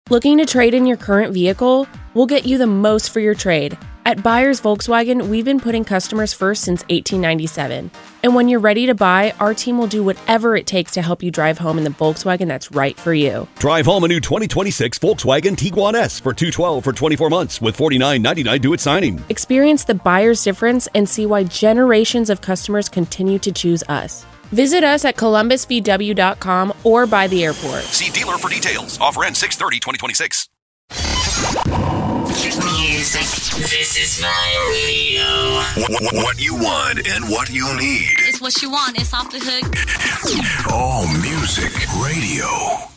Looking to trade in your current vehicle? We'll get you the most for your trade. At Buyers Volkswagen, we've been putting customers first since 1897. And when you're ready to buy, our team will do whatever it takes to help you drive home in the Volkswagen that's right for you. Drive home a new 2026 Volkswagen Tiguan S for $212 for 24 months with $49.99 due at signing. Experience the buyer's difference and see why generations of customers continue to choose us. Visit us at columbusvw.com or by the airport. See dealer for details. Offer ends 6/30/2026. Music. This is my radio. What you want and what you need. It's what you want. It's Off the Hook. All music radio.